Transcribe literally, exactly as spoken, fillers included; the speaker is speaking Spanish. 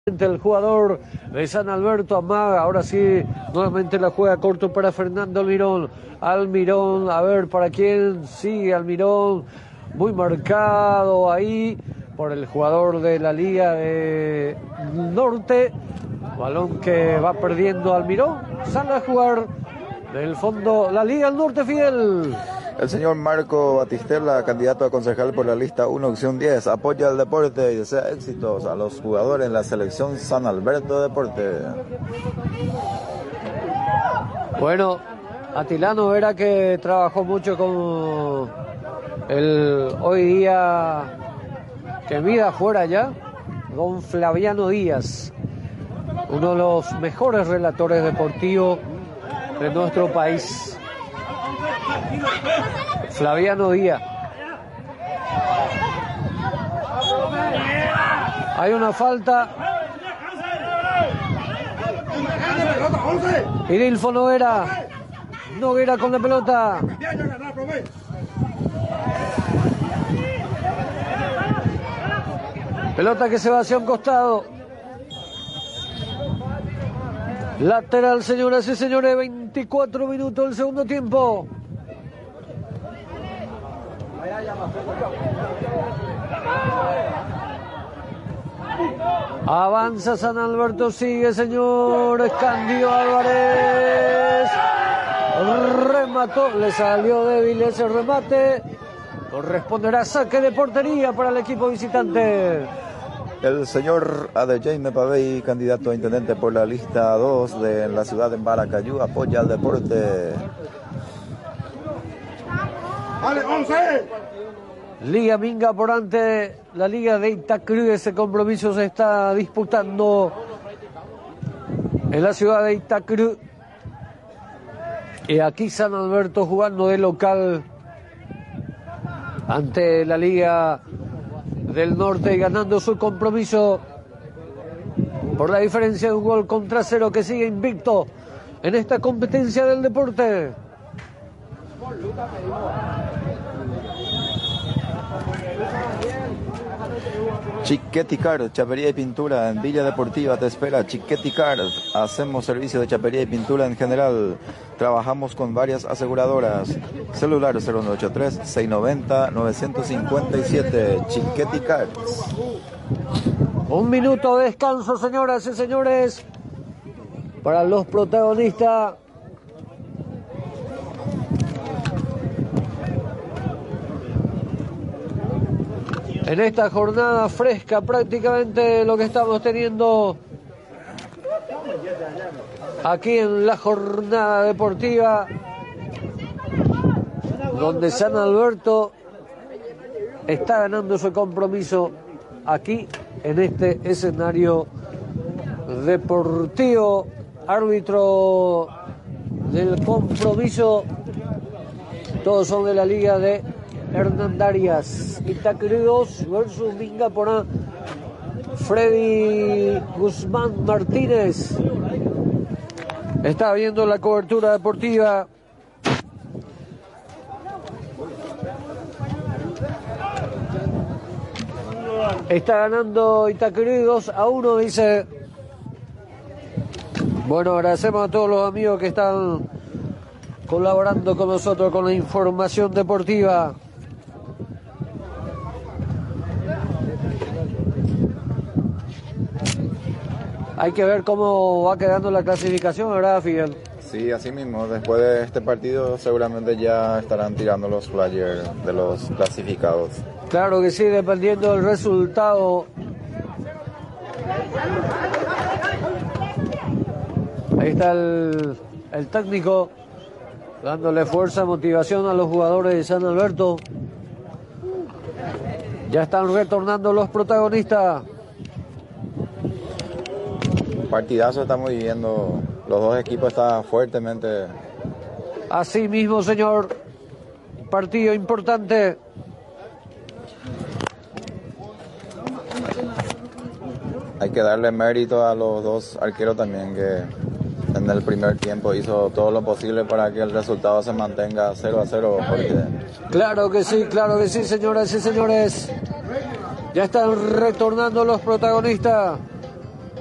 El jugador de San Alberto amaga, ahora sí, nuevamente la juega corto para Fernando Almirón. Almirón, a ver para quién sigue Almirón, muy marcado ahí por el jugador de la Liga de Norte. Balón que va perdiendo Almirón, sale a jugar del fondo la Liga del Norte, Fidel. El señor Marco Batistella, candidato a concejal por la lista uno, opción diez, apoya el deporte y desea éxitos a los jugadores en la selección San Alberto Deporte. Bueno, Atilano Vera, que trabajó mucho con el hoy día que vida fuera ya, don Flaviano Díaz, uno de los mejores relatores deportivos de nuestro país. Flaviano Díaz. Hay una falta. Idilfo Noguera. Noguera con la pelota. Pelota que se va hacia un costado. Lateral, señoras y señores, veinticuatro minutos del segundo tiempo. Avanza San Alberto, sigue, señor Escandio Álvarez. Remató, le salió débil ese remate. Corresponderá saque de portería para el equipo visitante. El señor Adejaime Pavey, candidato a intendente por la lista dos de la ciudad de Maracayú, apoya al deporte. ¡Vale, once! Liga Minga por ante la Liga de Itacru. Ese compromiso se está disputando en la ciudad de Itacru. Y aquí San Alberto jugando de local ante la Liga del Norte y ganando su compromiso por la diferencia de un gol contra cero, que sigue invicto en esta competencia del deporte. Chiquetti Card, chapería y pintura en Villa Deportiva te espera. Chiquetti Card, hacemos servicio de chapería y pintura en general. Trabajamos con varias aseguradoras. Celular cero nueve ocho tres, seis nueve cero, nueve cinco siete. Chiquetti Card. Un minuto de descanso, señoras y señores, para los protagonistas. En esta jornada fresca, prácticamente lo que estamos teniendo aquí en la jornada deportiva, donde San Alberto está ganando su compromiso aquí en este escenario deportivo. Árbitro del compromiso, todos son de la Liga de Hernandarias. Itacru dos versus Minga Porá. Freddy Guzmán Martínez está viendo la cobertura deportiva. Está ganando Itacru dos a uno, dice. Bueno, agradecemos a todos los amigos que están colaborando con nosotros con la información deportiva. Hay que ver cómo va quedando la clasificación, ¿verdad, Fidel? Sí, así mismo. Después de este partido seguramente ya estarán tirando los flyers de los clasificados. Claro que sí, dependiendo del resultado. Ahí está el, el técnico dándole fuerza, motivación a los jugadores de San Alberto. Ya están retornando los protagonistas. Partidazo estamos viviendo, los dos equipos están fuertemente. Así mismo, señor, partido importante. Hay que darle mérito a los dos arqueros también, que en el primer tiempo hizo todo lo posible para que el resultado se mantenga cero a cero. Porque... Claro que sí, claro que sí, señoras y señores. Ya están retornando los protagonistas.